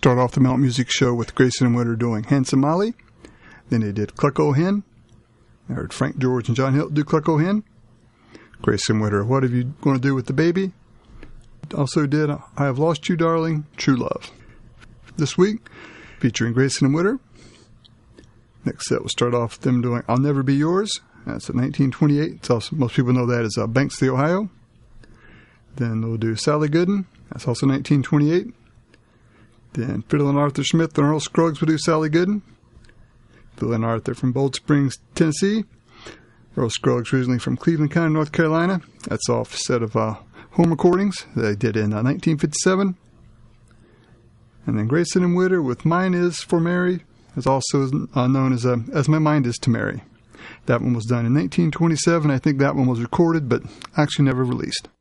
start off the Mount Music show with Grayson and Winter doing Handsome Molly. Then they did Cluck O' Hen. I heard Frank George and John Hill do Cluck O' Hen. Grayson Winter, What Have You Going to Do with the Baby? Also did I Have Lost You, Darling, True Love. This week, featuring Grayson and Winter. Next set will start off with them doing I'll Never Be Yours. That's at 1928. Also, most people know that as Banks of the Ohio. Then they'll do Sally Gooden. That's also 1928. Then Fiddle and Arthur Smith and Earl Scruggs will do Sally Gooden. Fiddle and Arthur from Bold Springs, Tennessee. Earl Scruggs originally from Cleveland County, North Carolina. That's off a set of home recordings they did in 1957. And then Grayson and Winter with Mine Is for Mary, is also known as My Mind Is to Mary. That one was done in 1927. I think that one was recorded, but actually never released.